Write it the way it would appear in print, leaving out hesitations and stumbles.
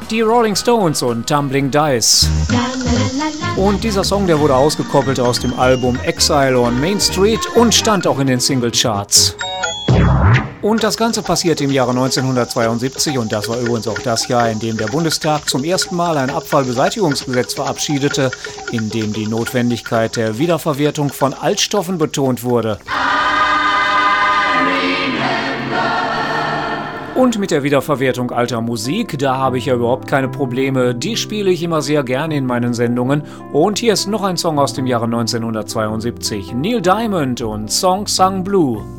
Die Rolling Stones und Tumbling Dice. Und dieser Song, der wurde ausgekoppelt aus dem Album Exile on Main Street und stand auch in den Singlecharts. Und das Ganze passierte im Jahre 1972 und das war übrigens auch das Jahr, in dem der Bundestag zum ersten Mal ein Abfallbeseitigungsgesetz verabschiedete, in dem die Notwendigkeit der Wiederverwertung von Altstoffen betont wurde. Und mit der Wiederverwertung alter Musik, da habe ich ja überhaupt keine Probleme, die spiele ich immer sehr gerne in meinen Sendungen. Und hier ist noch ein Song aus dem Jahre 1972, Neil Diamond und Song Sung Blue.